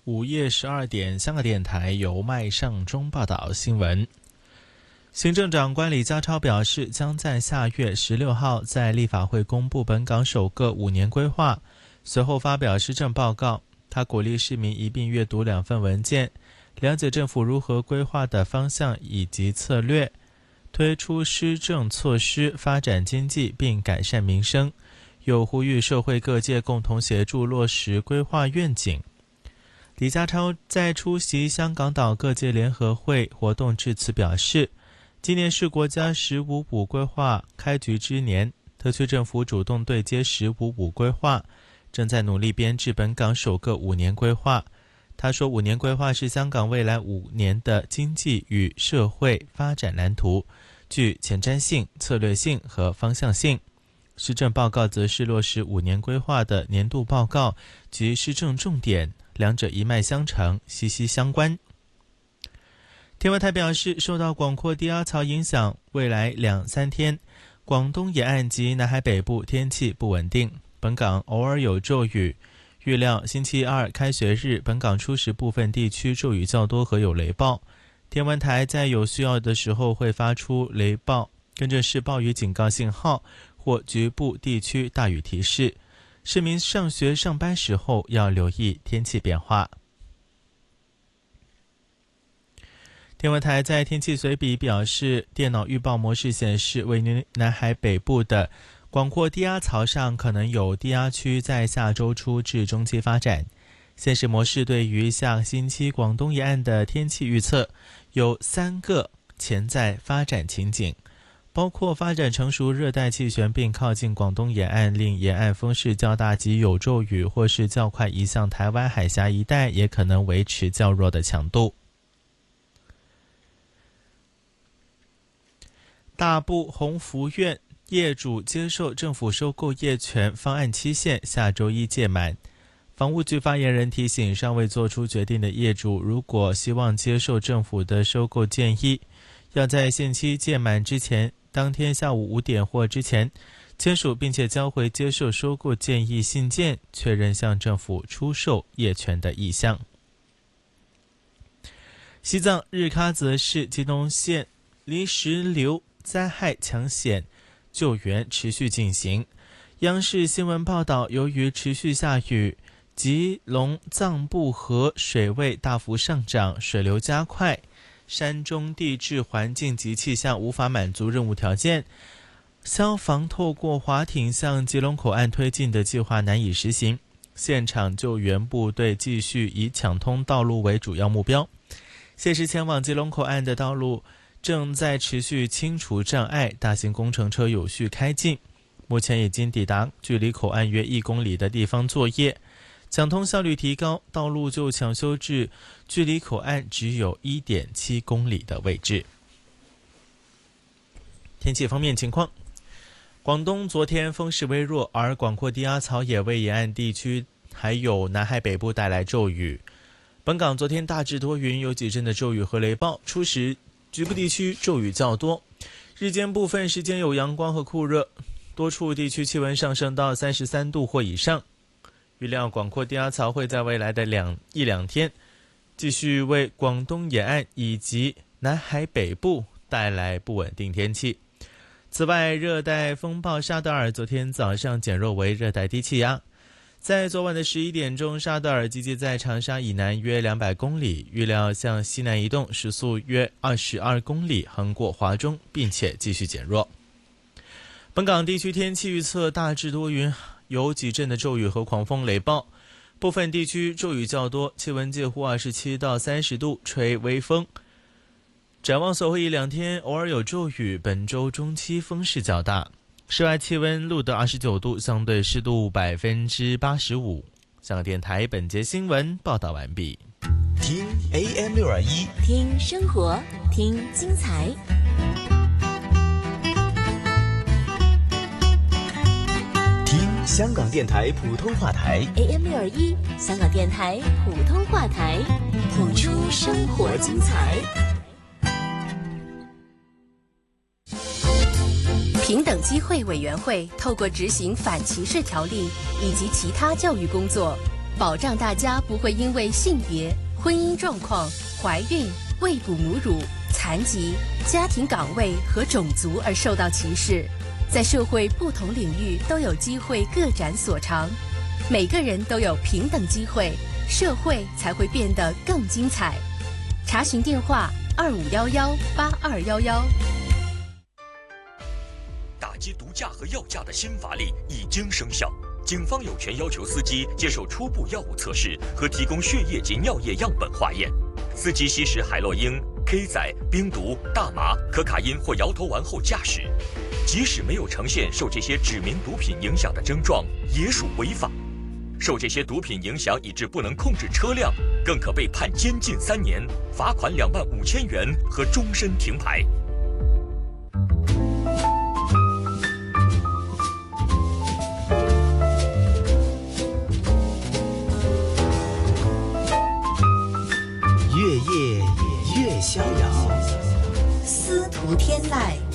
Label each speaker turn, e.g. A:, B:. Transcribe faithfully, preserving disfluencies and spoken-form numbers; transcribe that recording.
A: 午夜十二点，香港电台由麦尚中报道新闻。行政长官李家超表示，将在下月十六号在立法会公布本港首个五年规划，随后发表施政报告。他鼓励市民一并阅读两份文件，了解政府如何规划的方向以及策略，推出施政措施，发展经济并改善民生，又呼吁社会各界共同协助落实规划愿景。李家超在出席香港岛各界联合会活动致辞表示，今年是国家十五五规划开局之年，特区政府主动对接十五五规划，正在努力编制本港首个五年规划。他说，五年规划是香港未来五年的经济与社会发展蓝图，具前瞻性、策略性和方向性。施政报告则是落实五年规划的年度报告及施政重点，两者一脉相承，息息相关。天文台表示，受到广阔低压槽影响，未来两三天，广东沿岸及南海北部天气不稳定，本港偶尔有骤雨。预料星期二开学日，本港初时部分地区骤雨较多和有雷暴。天文台在有需要的时候会发出雷暴、跟着是暴雨警告信号或局部地区大雨提示。市民上学上班时候要留意天气变化。天文台在天气随笔表示，电脑预报模式显示，位于南海北部的广阔低压槽上可能有低压区在下周初至中期发展。现时模式对于下星期广东沿岸的天气预测有三个潜在发展情景，包括发展成熟热带气旋并靠近广东沿岸，令沿岸风势较大及有骤雨，或是较快移向台湾海峡一带，也可能维持较弱的强度。大埔鸿福苑业主接受政府收购业权方案期限下周一届满。房屋局发言人提醒，尚未做出决定的业主，如果希望接受政府的收购建议，要在限期届满之前，当天下午五点或之前签署并且交回接受收购建议信件，确认向政府出售业权的意向。西藏日喀则市吉隆县泥石流灾害抢险救援持续进行。央视新闻报道，由于持续下雨，吉隆藏布河水位大幅上涨，水流加快，山中地质环境及气象无法满足任务条件，消防透过滑艇向吉隆口岸推进的计划难以实行。现场救援部队继续以抢通道路为主要目标。现时前往吉隆口岸的道路正在持续清除障碍，大型工程车有序开进，目前已经抵达距离口岸约一公里的地方作业，抢通效率提高，道路就抢修至距离口岸只有 一点七公里的位置。天气方面情况，广东昨天风势微弱，而广阔低压槽也为沿岸地区还有南海北部带来骤雨。本港昨天大致多云，有几阵的骤雨和雷暴，初时局部地区骤雨较多，日间部分时间有阳光和酷热，多处地区气温上升到三十三度或以上。预料广阔低压槽会在未来的两一两天继续为广东沿岸以及南海北部带来不稳定天气。此外，热带风暴沙德尔昨天早上减弱为热带低气压，在昨晚的十一点钟，沙德尔集结在长沙以南约两百公里，预料向西南移动，时速约二十二公里，横过华中，并且继续减弱。本港地区天气预测大致多云，有几阵的骤雨和狂风雷暴，部分地区骤雨较多，气温介乎二十七到三十度，吹微风。展望随后一两天偶尔有骤雨，本周中期风势较大。室外气温录得二十九度，相对湿度百分之八十五。香港电台本节新闻报道完毕。
B: 听 A M 六二一，
C: 听生活，听精彩。
B: 听香港电台普通话台
C: A M 六二一，香港电台普通话台，谱出生活精彩。平等机会委员会透过执行反歧视条例以及其他教育工作，
D: 保障大家不会因为性别、婚姻状况、怀孕、喂哺母乳、残疾、家庭岗位和种族而受到歧视，在社会不同领域都有机会各展所长。每个人都有平等机会，社会才会变得更精彩。查询电话：二五幺幺八二幺幺。
E: 打击毒驾和药驾的新法令已经生效。警方有权要求司机接受初步药物测试和提供血液及尿液样本化验。司机吸食海洛因、K 仔、冰毒、大麻、可卡因或摇头丸后驾驶，即使没有呈现受这些指明毒品影响的症状，也属违法。受这些毒品影响以致不能控制车辆，更可被判监禁三年、罚款两万五千元和终身停牌。
B: 越夜越逍遥，
C: 司徒天籁。